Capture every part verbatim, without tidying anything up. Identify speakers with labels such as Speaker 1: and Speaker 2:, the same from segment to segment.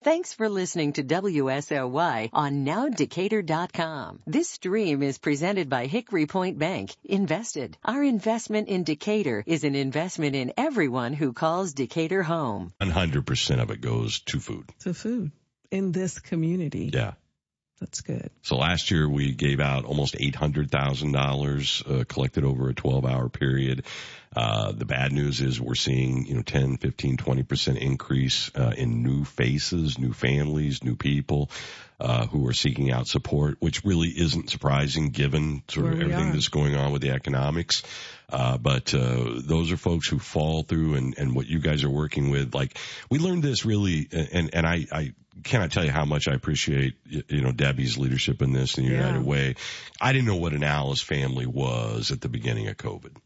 Speaker 1: Thanks for listening to W S L Y on now decatur dot com. This stream is presented by Hickory Point Bank. Invested. Our investment in Decatur is an investment in everyone who calls Decatur home.
Speaker 2: one hundred percent of it goes to food.
Speaker 3: To food in this community.
Speaker 2: Yeah.
Speaker 3: That's good.
Speaker 2: So last year we gave out almost eight hundred thousand dollars uh, collected over a twelve hour period. Uh, the bad news is we're seeing, you know, ten, fifteen, twenty percent increase uh, in new faces, new families, new people uh, who are seeking out support, which really isn't surprising given sort of
Speaker 3: Where we
Speaker 2: everything
Speaker 3: are.
Speaker 2: that's going on with the economics. Uh, but, uh, those are folks who fall through and, and what you guys are working with. Like, we learned this really, and, and I, I cannot tell you how much I appreciate, you know, Debbie's leadership in this in the
Speaker 3: Yeah.
Speaker 2: United Way. I didn't know what an Alice family was at the beginning of COVID.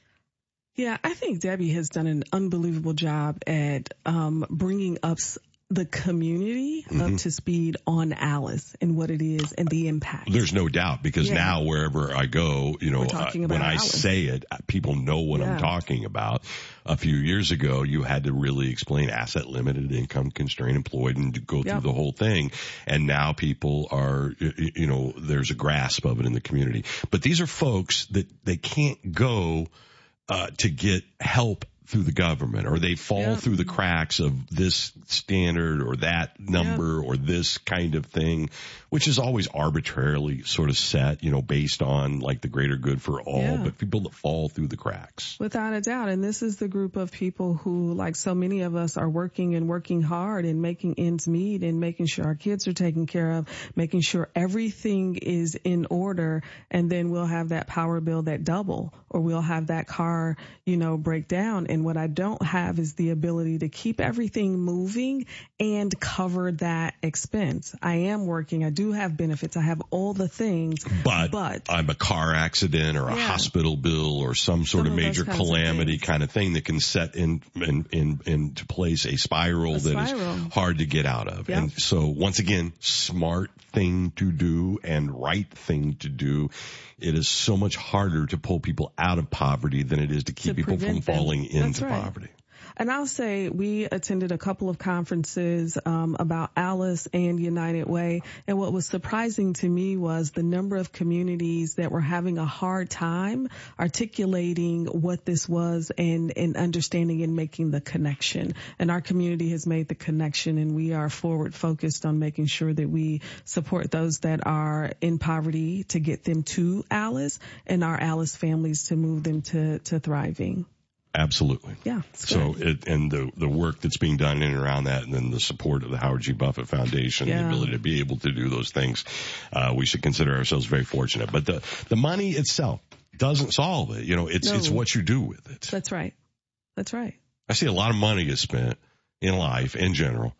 Speaker 3: Yeah, I think Debbie has done an unbelievable job at um, bringing up s- the community
Speaker 2: Mm-hmm.
Speaker 3: up to speed on Alice and what it is and the impact.
Speaker 2: There's no doubt because
Speaker 3: Yeah.
Speaker 2: now wherever I go, you know,
Speaker 3: We're talking
Speaker 2: uh, when
Speaker 3: about
Speaker 2: I
Speaker 3: Alice.
Speaker 2: say it, people know what I'm
Speaker 3: Yeah.
Speaker 2: talking about. A few years ago, you had to really explain asset limited, income constrained, employed, and go through
Speaker 3: Yep.
Speaker 2: the whole thing. And now people are, y- y- you know, there's a grasp of it in the community. But these are folks that they can't go uh, to get help through the government, or they fall
Speaker 3: Yeah.
Speaker 2: through the cracks of this standard or that number or this kind of thing, which is always arbitrarily sort of set, you know, based on like the greater good for all,
Speaker 3: Yeah.
Speaker 2: but people that fall through the cracks.
Speaker 3: Without a doubt. And this is the group of people who, like so many of us, are working and working hard and making ends meet and making sure our kids are taken care of, making sure everything is in order. And then we'll have that power bill that double, or we'll have that car, you know, break down. And what I don't have is the ability to keep everything moving and cover that expense. I am working. I do have benefits. I have all the things.
Speaker 2: But,
Speaker 3: But
Speaker 2: I'm a car accident or a
Speaker 3: Yeah.
Speaker 2: hospital bill or some sort
Speaker 3: Some
Speaker 2: of
Speaker 3: of those
Speaker 2: major
Speaker 3: kinds of
Speaker 2: calamity
Speaker 3: things.
Speaker 2: kind of thing that can set in, in, in, into place a spiral
Speaker 3: A
Speaker 2: that
Speaker 3: spiral.
Speaker 2: is hard to get out of.
Speaker 3: Yep.
Speaker 2: And so once again, smart thing to do and right thing to do. It is so much harder to pull people out of poverty than it is to keep
Speaker 3: To
Speaker 2: people from
Speaker 3: prevent them.
Speaker 2: falling
Speaker 3: That's
Speaker 2: into
Speaker 3: right.
Speaker 2: poverty.
Speaker 3: And I'll say we attended a couple of conferences um, about Alice and United Way. And what was surprising to me was the number of communities that were having a hard time articulating what this was and, and understanding and making the connection. And our community has made the connection, and we are forward focused on making sure that we support those that are in poverty to get them to Alice, and our Alice families to move them to, to thriving.
Speaker 2: Absolutely.
Speaker 3: Yeah. it's
Speaker 2: So
Speaker 3: good.
Speaker 2: it, and the, the work that's being done in and around that, and then the support of the Howard G. Buffett Foundation,
Speaker 3: Yeah.
Speaker 2: the ability to be able to do those things, uh, we should consider ourselves very fortunate. But the, the money itself doesn't solve it. You know, it's,
Speaker 3: No.
Speaker 2: it's what you do with it.
Speaker 3: That's right. That's right.
Speaker 2: I see a lot of money get spent in life in general.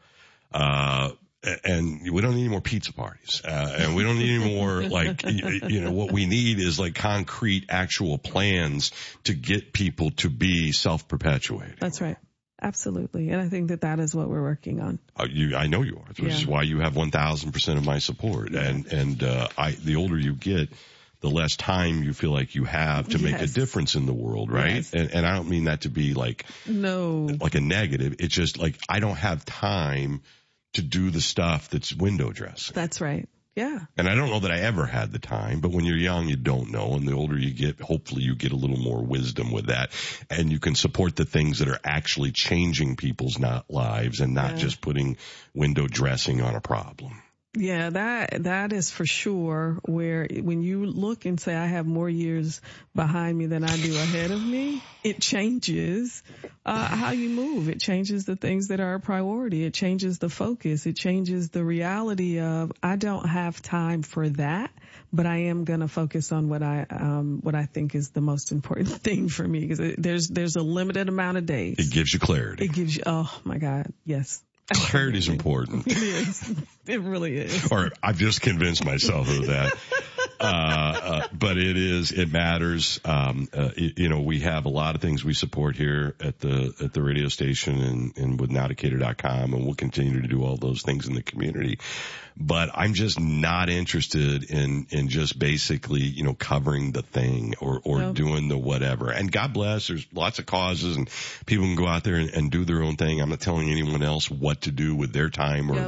Speaker 2: Uh, and we don't need any more pizza parties. Uh, and we don't need any more, like, you, you know, what we need is like concrete actual plans to get people to be self-perpetuating.
Speaker 3: That's right. Absolutely. And I think that that is what we're working on.
Speaker 2: Uh, you, I know you are, which is
Speaker 3: Yeah.
Speaker 2: why you have one thousand percent of my support.
Speaker 3: Yeah.
Speaker 2: And, and, uh, I, the older you get, the less time you feel like you have to make a
Speaker 3: Yes.
Speaker 2: difference in the world, right?
Speaker 3: Yes.
Speaker 2: And, and I don't mean that to be like,
Speaker 3: No.
Speaker 2: like a negative. It's just like, I don't have time to do the stuff that's window dressing.
Speaker 3: That's right. Yeah.
Speaker 2: And I don't know that I ever had the time, but when you're young, you don't know. And the older you get, hopefully you get a little more wisdom with that. And you can support the things that are actually changing people's not lives and not
Speaker 3: Yeah.
Speaker 2: just putting window dressing on a problem.
Speaker 3: Yeah, that that is for sure, where when you look and say, I have more years behind me than I do ahead of me, it changes uh, how you move. It changes the things that are a priority. It changes the focus. It changes the reality of, I don't have time for that, but I am going to focus on what I um, what I think is the most important thing for me, because there's there's a limited amount of days.
Speaker 2: It gives you clarity.
Speaker 3: It gives you, oh my God, yes.
Speaker 2: Clarity is important.
Speaker 3: It is. It really is.
Speaker 2: Or I've just convinced myself of that. Uh, uh, but it is, it matters. Um, uh, it, you know, we have a lot of things we support here at the, at the radio station and, and with now decatur dot com, and we'll continue to do all those things in the community. But I'm just not interested in, in just basically, you know, covering the thing or, or
Speaker 3: Nope.
Speaker 2: doing the whatever. And God bless, there's lots of causes and people can go out there and, and do their own thing. I'm not telling anyone else what to do with their time or
Speaker 3: Yep.